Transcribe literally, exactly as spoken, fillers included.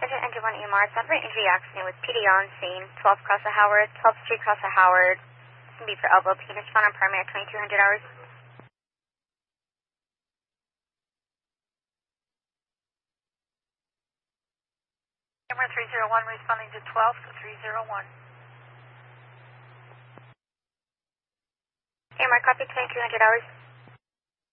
Sergeant Engine one E M R, Southern Injury Accident with P D on scene, twelve Cross of Howard, twelfth Street Cross of Howard. This can be for elbow pain. Respond on primary at twenty-two hundred hours. Camera three zero one responding to twelve to three zero one. A M R, copy twenty-two hundred hours.